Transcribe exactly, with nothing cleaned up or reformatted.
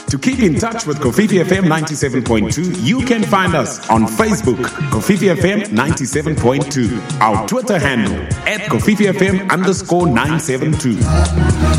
To keep in touch with Kofifi F M ninety-seven point two, you can find us on Facebook, Kofifi F M ninety-seven point two. Our Twitter handle, at Kofifi F M underscore nine seven two.